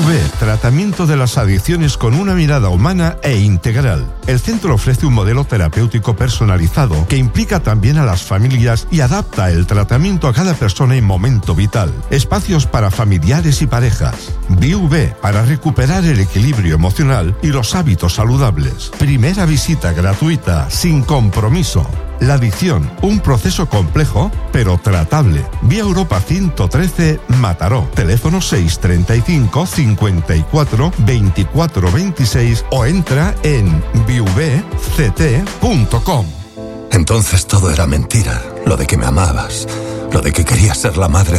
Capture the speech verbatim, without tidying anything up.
V, tratamiento de las adicciones con una mirada humana e integral. El centro ofrece un modelo terapéutico personalizado que implica también a las familias y adapta el tratamiento a cada persona y momento vital. Espacios para familiares y parejas. V I V, para recuperar el equilibrio emocional y los hábitos saludables. Primera visita gratuita, sin compromiso. La adicción, un proceso complejo, pero tratable. Vía Europa ciento trece, Mataró. Teléfono seis treinta y cinco, cincuenta y cuatro, veinticuatro veintiséis o entra en v v c t punto com. Entonces todo era mentira. Lo de que me amabas, lo de que querías ser la madre